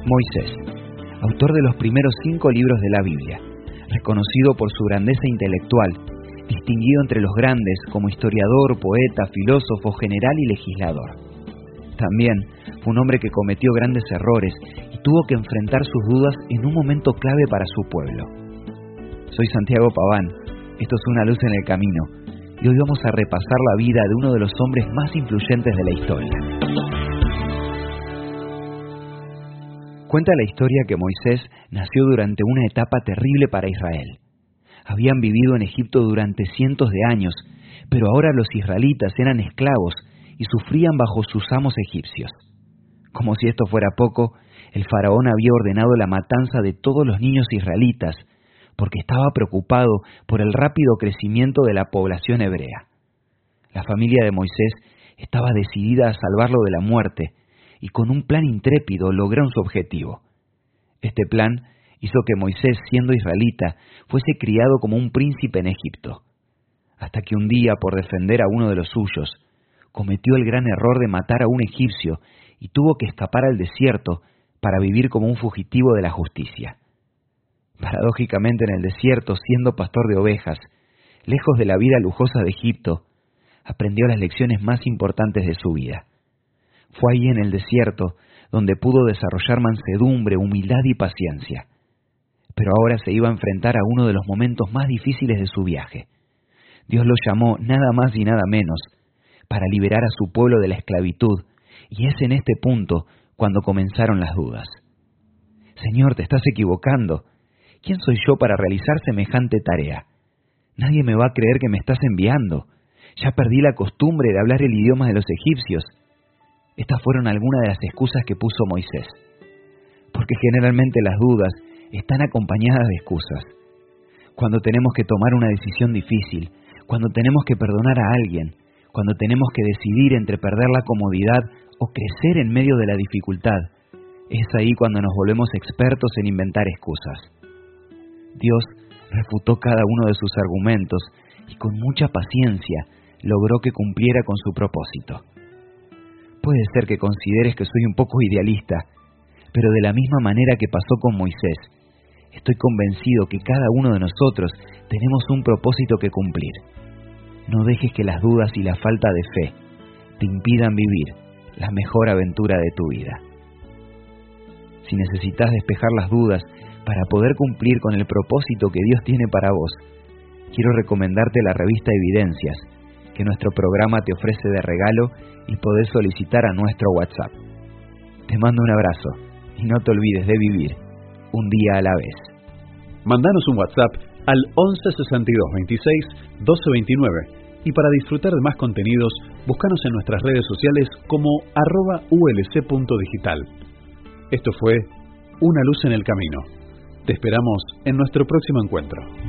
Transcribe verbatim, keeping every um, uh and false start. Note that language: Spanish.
Moisés, autor de los primeros cinco libros de la Biblia, reconocido por su grandeza intelectual, distinguido entre los grandes como historiador, poeta, filósofo, general y legislador. También fue un hombre que cometió grandes errores y tuvo que enfrentar sus dudas en un momento clave para su pueblo. Soy Santiago Paván, esto es Una luz en el camino, y hoy vamos a repasar la vida de uno de los hombres más influyentes de la historia. Cuenta la historia que Moisés nació durante una etapa terrible para Israel. Habían vivido en Egipto durante cientos de años, pero ahora los israelitas eran esclavos y sufrían bajo sus amos egipcios. Como si esto fuera poco, el faraón había ordenado la matanza de todos los niños israelitas, porque estaba preocupado por el rápido crecimiento de la población hebrea. La familia de Moisés estaba decidida a salvarlo de la muerte, y con un plan intrépido lograron su objetivo. Este plan hizo que Moisés, siendo israelita, fuese criado como un príncipe en Egipto, hasta que un día, por defender a uno de los suyos, cometió el gran error de matar a un egipcio y tuvo que escapar al desierto para vivir como un fugitivo de la justicia. Paradójicamente, en el desierto, siendo pastor de ovejas, lejos de la vida lujosa de Egipto, aprendió las lecciones más importantes de su vida. Fue ahí en el desierto donde pudo desarrollar mansedumbre, humildad y paciencia. Pero ahora se iba a enfrentar a uno de los momentos más difíciles de su viaje. Dios lo llamó nada más y nada menos para liberar a su pueblo de la esclavitud, y es en este punto cuando comenzaron las dudas. Señor, te estás equivocando. ¿Quién soy yo para realizar semejante tarea? Nadie me va a creer que me estás enviando. Ya perdí la costumbre de hablar el idioma de los egipcios. Estas fueron algunas de las excusas que puso Moisés, porque generalmente las dudas están acompañadas de excusas. Cuando tenemos que tomar una decisión difícil, cuando tenemos que perdonar a alguien, cuando tenemos que decidir entre perder la comodidad o crecer en medio de la dificultad, es ahí cuando nos volvemos expertos en inventar excusas. Dios refutó cada uno de sus argumentos y con mucha paciencia logró que cumpliera con su propósito. Puede ser que consideres que soy un poco idealista, pero de la misma manera que pasó con Moisés, estoy convencido que cada uno de nosotros tenemos un propósito que cumplir. No dejes que las dudas y la falta de fe te impidan vivir la mejor aventura de tu vida. Si necesitas despejar las dudas para poder cumplir con el propósito que Dios tiene para vos, quiero recomendarte la revista Evidencias, que nuestro programa te ofrece de regalo y podés solicitar a nuestro WhatsApp. Te mando un abrazo y no te olvides de vivir un día a la vez. Mandanos un WhatsApp al once sesenta y dos veintiséis doce veintinueve y para disfrutar de más contenidos, búscanos en nuestras redes sociales como arroba ulc.digital. Esto fue Una luz en el camino. Te esperamos en nuestro próximo encuentro.